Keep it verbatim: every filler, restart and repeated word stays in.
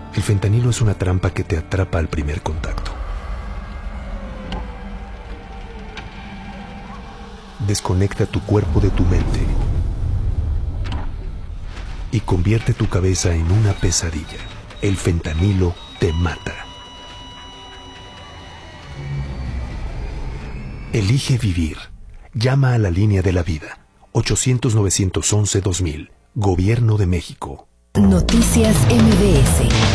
El fentanilo es una trampa que te atrapa al primer contacto. Desconecta tu cuerpo de tu mente y convierte tu cabeza en una pesadilla. El fentanilo te mata. Elige vivir. Llama a la línea de la vida. ochocientos, novecientos once, dos mil. Gobierno de México. Noticias M B S.